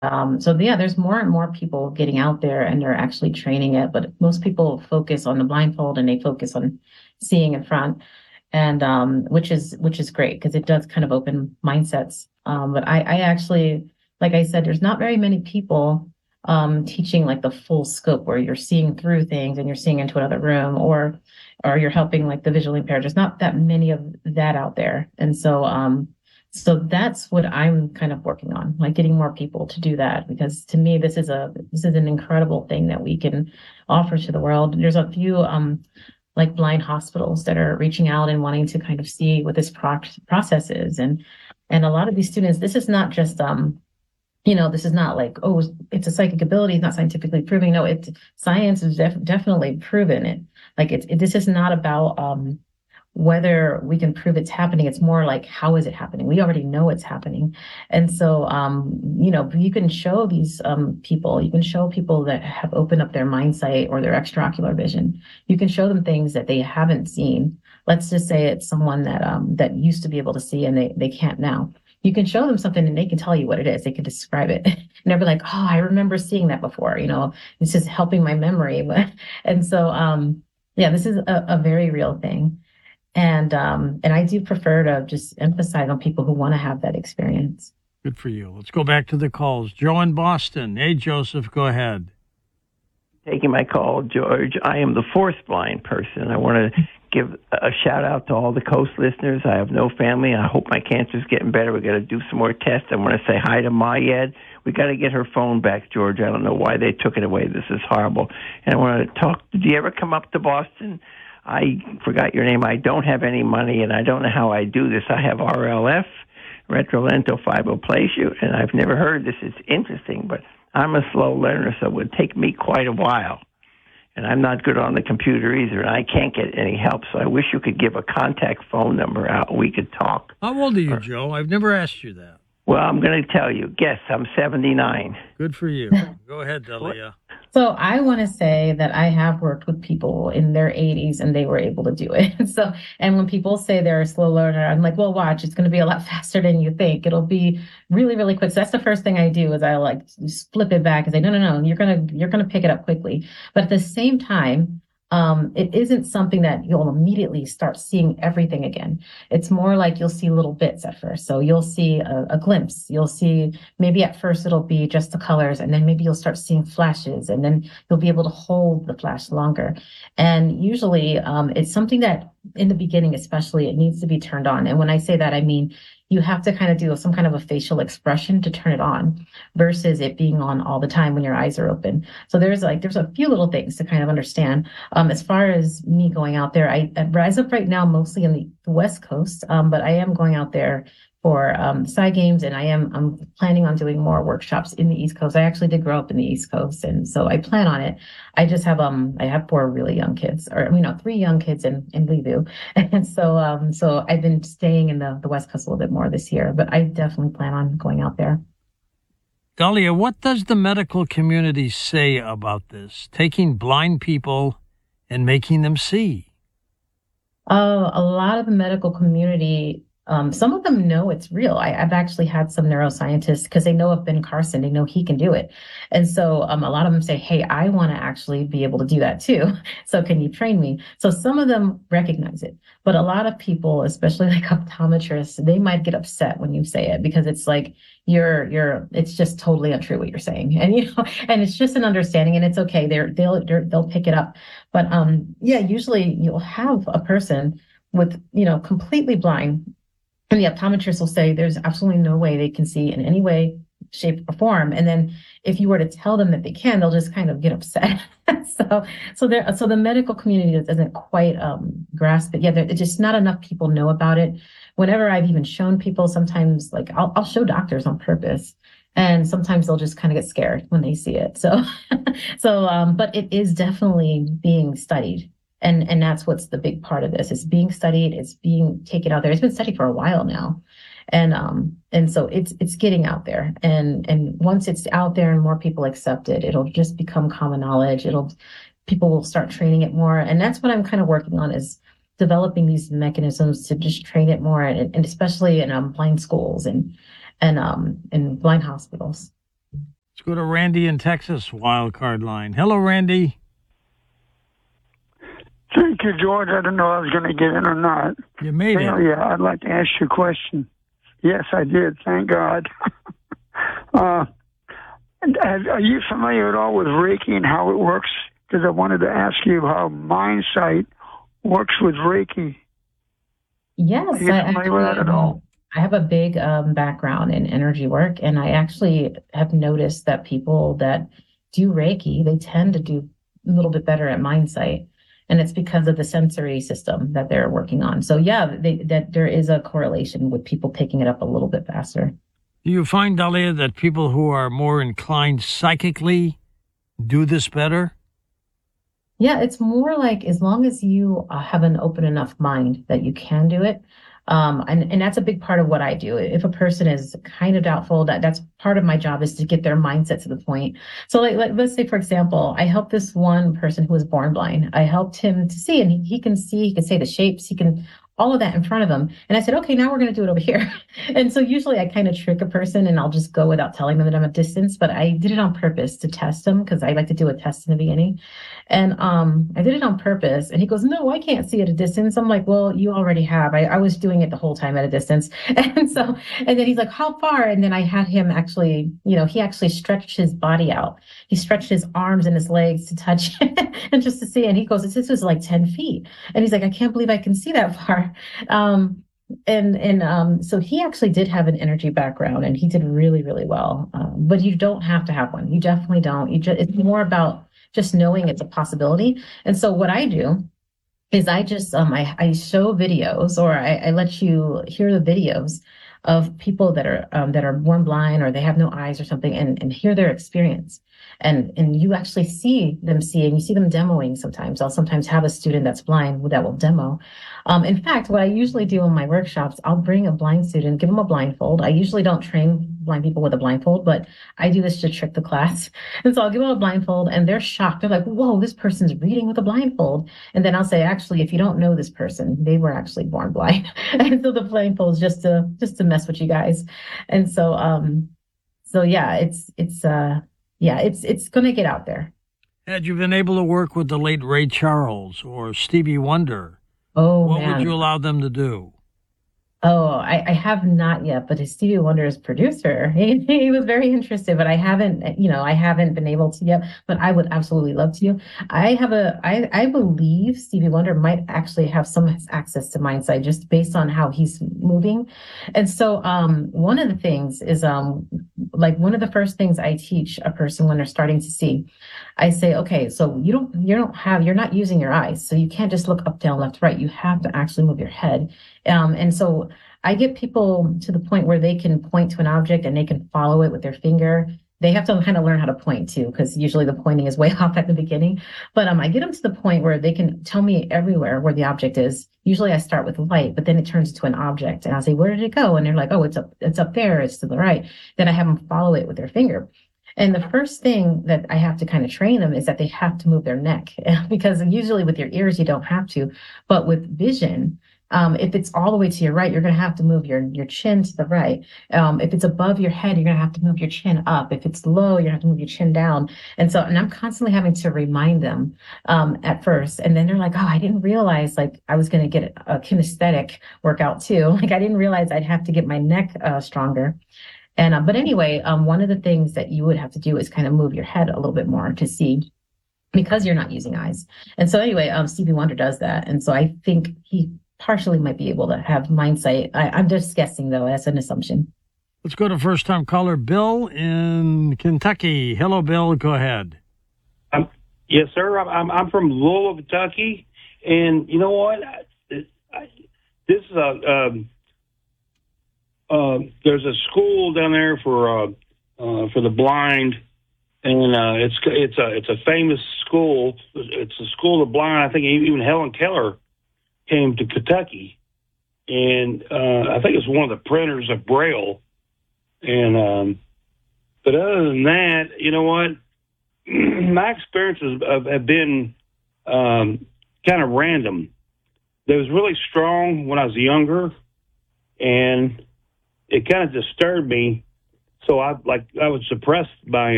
So yeah, there's more and more people getting out there and they're actually training it, but most people focus on the blindfold and they focus on seeing in front, and which is great because it does kind of open mindsets. But I actually, like I said, there's not very many people teaching like the full scope where you're seeing through things and you're seeing into another room, or you're helping like the visually impaired. There's not that many of that out there, and so that's what I'm kind of working on, like getting more people to do that, because to me this is an incredible thing that we can offer to the world. There's a few like blind hospitals that are reaching out and wanting to kind of see what this process is, and a lot of these students, this is not just this is not like, oh, it's a psychic ability, it's not scientifically proven. No, it's science has definitely proven it. Like this is not about whether we can prove it's happening. It's more like, how is it happening? We already know it's happening. And so, you can show these people, you can show people that have opened up their mind sight or their extraocular vision. You can show them things that they haven't seen. Let's just say it's someone that used to be able to see and they can't now. You can show them something and they can tell you what it is. They can describe it. And they'll be like, oh, I remember seeing that before. It's just helping my memory. And so, yeah, this is a very real thing. And I do prefer to just emphasize on people who want to have that experience. Good for you. Let's go back to the calls. Joe in Boston. Hey, Joseph, go ahead. Taking my call, George. I am the fourth blind person. I want to give a shout out to all the Coast listeners. I have no family. I hope my cancer's getting better. We got to do some more tests. I want to say hi to Mayed. We got to get her phone back, George. I don't know why they took it away. This is horrible. And I want to talk. Did you ever come up to Boston? I forgot your name. I don't have any money, and I don't know how I do this. I have RLF, retrolentofibromalacia, and I've never heard this. It's interesting, but I'm a slow learner, so it would take me quite a while. And I'm not good on the computer either, and I can't get any help. So I wish you could give a contact phone number out and we could talk. How old are you, Joe? I've never asked you that. Well, I'm going to tell you. Guess, I'm 79. Good for you. Go ahead, Delia. So I want to say that I have worked with people in their 80s and they were able to do it. So, and when people say they're a slow learner, I'm like, well, watch, it's going to be a lot faster than you think. It'll be really, really quick. So that's the first thing I do is I like flip it back and say, no, you're going to pick it up quickly. But at the same time, it isn't something that you'll immediately start seeing everything again. It's more like you'll see little bits at first. So you'll see a glimpse. You'll see maybe at first it'll be just the colors, and then maybe you'll start seeing flashes, and then you'll be able to hold the flash longer. And usually it's something that in the beginning, especially, it needs to be turned on. And when I say that, I mean, you have to kind of do some kind of a facial expression to turn it on versus it being on all the time when your eyes are open. So there's a few little things to kind of understand. As far as me going out there, I rise up right now mostly in the West Coast, but I am going out there for side games, and I'm planning on doing more workshops in the East Coast. I actually did grow up in the East Coast, and so I plan on it. I just have I have four really young kids, or three young kids in Leeview, and so I've been staying in the West Coast a little bit more this year, but I definitely plan on going out there. Dahlia, what does the medical community say about this, taking blind people and making them see? A lot of the medical community, some of them know it's real. I've actually had some neuroscientists, because they know of Ben Carson, they know he can do it. And so a lot of them say, hey, I want to actually be able to do that too. So can you train me? So some of them recognize it, but a lot of people, especially like optometrists, they might get upset when you say it, because it's like, it's just totally untrue what you're saying. And, and it's just an understanding, and it's okay. They'll pick it up. But, yeah, usually you'll have a person with, completely blind, and the optometrist will say there's absolutely no way they can see in any way, shape, or form. And then if you were to tell them that they can, they'll just kind of get upset. So the medical community doesn't quite grasp it. Yeah, it's just not enough people know about it. Whenever I've even shown people, sometimes like I'll show doctors on purpose, and sometimes they'll just kind of get scared when they see it. But it is definitely being studied. And that's what's the big part of this. It's being studied. It's being taken out there. It's been studied for a while now. And so it's getting out there. And once it's out there and more people accept it, it'll just become common knowledge. People will start training it more. And that's what I'm kind of working on, is developing these mechanisms to just train it more, and especially in blind schools and blind hospitals. Let's go to Randy in Texas, wild card line. Hello, Randy. Thank you, George. I didn't know I was going to get in or not. You made it. Yeah, I'd like to ask you a question. Yes, I did. Thank God. Are you familiar at all with Reiki and how it works? Because I wanted to ask you how MindSight works with Reiki. Yes, Are you familiar with that at all? I have a big background in energy work, and I actually have noticed that people that do Reiki, they tend to do a little bit better at MindSight. And it's because of the sensory system that they're working on. So yeah, that there is a correlation with people picking it up a little bit faster. Do you find, Dahlia, that people who are more inclined psychically do this better? Yeah, it's more like as long as you have an open enough mind that you can do it. And that's a big part of what I do. If a person is kind of doubtful, that's part of my job is to get their mindset to the point. So like let's say, for example, I helped this one person who was born blind. I helped him to see, and he can see, he can say the shapes, he can all of that in front of him. And I said, okay, now we're going to do it over here. And so usually I kind of trick a person and I'll just go without telling them that I'm at distance, but I did it on purpose to test them because I like to do a test in the beginning. And I did it on purpose. And he goes, no, I can't see at a distance. I'm like, well, you already have. I was doing it the whole time at a distance. And then he's like, how far? And then I had him actually, he actually stretched his body out. He stretched his arms and his legs to touch and just to see. And he goes, this was like 10 feet. And he's like, I can't believe I can see that far. So he actually did have an energy background and he did really, really well. But you don't have to have one. You definitely don't. It's more about just knowing it's a possibility. And so what I do is I just, I show videos or I let you hear the videos of people that are born blind or they have no eyes or something and hear their experience. And you actually see them seeing, you see them demoing sometimes. I'll sometimes have a student that's blind that will demo. In fact, what I usually do in my workshops, I'll bring a blind student, give them a blindfold. I usually don't train blind people with a blindfold, but I do this to trick the class. And so I'll give them a blindfold and they're shocked. They're like, whoa, this person's reading with a blindfold. And then I'll say, actually, if you don't know this person, they were actually born blind. And so the blindfold is just to mess with you guys. And so, yeah, it's going to get out there. Had you been able to work with the late Ray Charles or Stevie Wonder, what would you allow them to do? Oh, I have not yet, but Stevie Wonder's producer, he was very interested, but I haven't been able to yet, but I would absolutely love to. I believe Stevie Wonder might actually have some access to MindSight just based on how he's moving. And so, one of the things is, one of the first things I teach a person when they're starting to see, I say, okay, so you're not using your eyes. So you can't just look up, down, left, right. You have to actually move your head. And so I get people to the point where they can point to an object and they can follow it with their finger. They have to kind of learn how to point too, because usually the pointing is way off at the beginning. But I get them to the point where they can tell me everywhere where the object is. Usually I start with light, but then it turns to an object. And I'll say, where did it go? And they're like, oh, it's up there. It's to the right. Then I have them follow it with their finger. And the first thing that I have to kind of train them is that they have to move their neck because usually with your ears, you don't have to. But with vision, if it's all the way to your right, you're going to have to move your chin to the right. If it's above your head, you're going to have to move your chin up. If it's low, you're going to have to move your chin down. And I'm constantly having to remind them at first. And then they're like, oh, I didn't realize I was going to get a kinesthetic workout too. I didn't realize I'd have to get my neck stronger. And but anyway, one of the things that you would have to do is kind of move your head a little bit more to see because you're not using eyes. And so anyway, Stevie Wonder does that. And so I think he partially might be able to have MindSight. I'm just guessing, though, as an assumption. Let's go to first-time caller Bill in Kentucky. Hello, Bill. Go ahead. Yes, sir. I'm from Louisville, Kentucky, and you know what? This is there's a school down there for the blind, and it's a famous school. It's a school of the blind. I think even Helen Keller came to Kentucky, and I think it's one of the printers of Braille. And but other than that, you know what? My experiences have been kind of random. They was really strong when I was younger, and it kind of disturbed me. So I was suppressed by